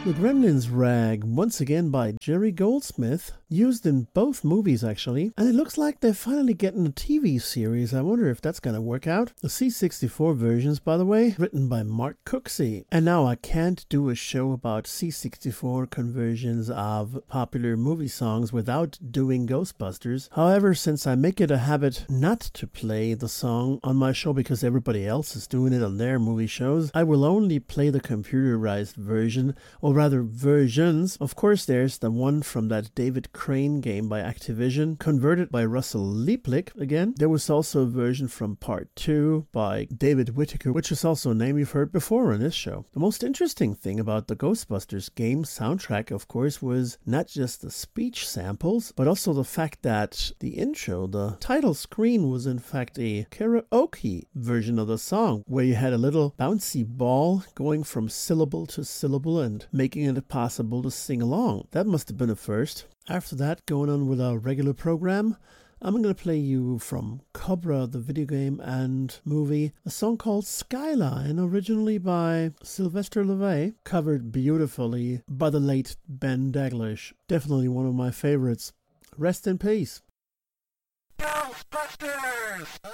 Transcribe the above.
The Gremlins rag, once again by Jerry Goldsmith, used in both movies actually, and it looks like they're finally getting a TV series. I wonder if that's going to work out. The C64 versions, by the way, written by Mark Cooksey. And now I can't do a show about C64 conversions of popular movie songs without doing Ghostbusters. However, since I make it a habit not to play the song on my show because everybody else is doing it on their movie shows, I will only play the computerized version, or rather versions. Of course, there's the one from that David Crane game by Activision, converted by Russell Leaplick again. There was also a version from Part 2 by David Whittaker, which is also a name you've heard before on this show. The most interesting thing about the Ghostbusters game soundtrack, of course, was not just the speech samples, but also the fact that the intro, the title screen, was in fact a karaoke version of the song, where you had a little bouncy ball going from syllable to syllable and making it possible to sing along. That must have been a first. After that, going on with our regular program, I'm going to play you from Cobra, the video game and movie, a song called Skyline, originally by Sylvester LeVay, covered beautifully by the late Ben Daglish. Definitely one of my favorites. Rest in peace. Ghostbusters!